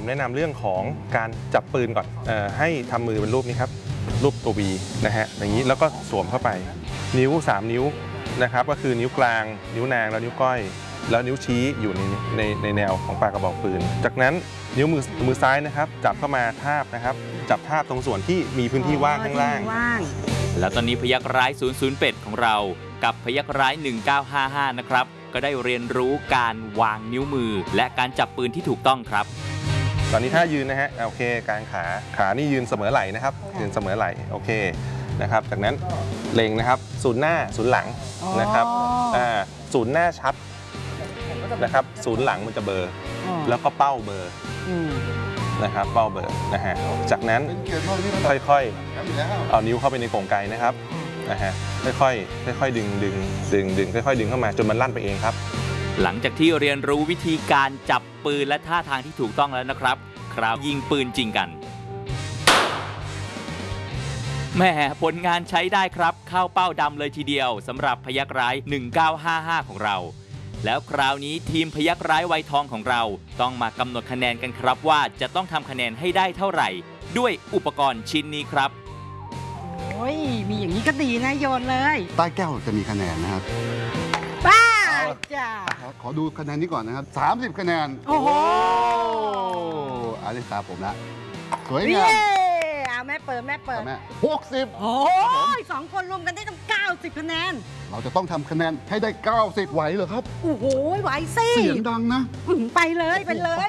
ผมแนะนำเรื่องของการจับปืนก่อนให้ทำมือเป็นรูปนี้ครับรูปตัว V นะฮะอย่างนี้แล้วก็สวมเข้าไปนิ้ว3 นิ้วนะครับก็คือนิ้วกลางนิ้วนางแล้วนิ้วก้อยแล้วนิ้วชี้อยู่ในแนวของปากกระบอกปืนจากนั้นนิ้วมือซ้ายนะครับจับเข้ามาทาบนะครับจับทาบตรงส่วนที่มีพื้นที่ว่างข้างล่างแล้วตอนนี้พยัคฆ์ร้าย008ของเรากับพยัคฆ์ร้าย1955นะครับก็ได้เรียนรู้การวางนิ้วมือและการจับปืนที่ถูกต้องครับตอนนี้ถ้ายืนนะฮะโอเคกางขานี่ยืนเสมอไหล่นะครับยืนเสมอไหล่โอเคนะครับจากนั้นเล็งนะครับศูนย์หน้าศูนย์หลังนะครับศูนย์หน้าชัดนะครับศูนย์หลังมันจะเบลอแล้วก็เป้าเบลอนะครับเป้าเบลอนะฮะจากนั้นค่อยๆเอานิ้วเข้าไปในกรงไกนะครับนะฮะค่อยๆดึงค่อยๆดึงเข้ามาจนมันลั่นไปเองครับหลังจากที่เรียนรู้วิธีการจับปืนและท่าทางที่ถูกต้องแล้วนะครับคราวยิงปืนจริงกันแม่ผลงานใช้ได้ครับเข้าเป้าดำเลยทีเดียวสำหรับพยัคฆ์ร้าย1955ของเราแล้วคราวนี้ทีมพยัคฆ์ร้ายวัยทองของเราต้องมากำหนดคะแนนกันครับว่าจะต้องทำคะแนนให้ได้เท่าไหร่ด้วยอุปกรณ์ชิ้นนี้ครับโอ้ยมีอย่างนี้ก็ดีนะโยนเลยใต้แก้วจะมีคะแนนนะครับป้าจ้าขอดูคะแนนนี้ก่อนนะครับ30คะแนนโอ้โหอันนี้ตาผมละสวยงามแม่เปิดแม่ 60 โอ้ย2 คนรวมกันได้ตั้ง90คะแนนเราจะต้องทำคะแนนให้ได้90ไหวเหรอครับโอ้โหไหวสิเสียงดังนะไปเลย